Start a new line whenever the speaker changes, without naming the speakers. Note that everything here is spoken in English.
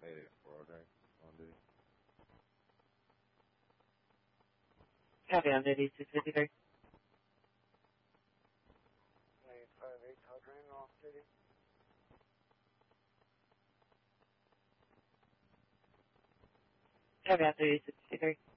884, okay. On duty.
Copy on duty, 653.
958 Todd Drain, off duty.
Copy on duty, 653.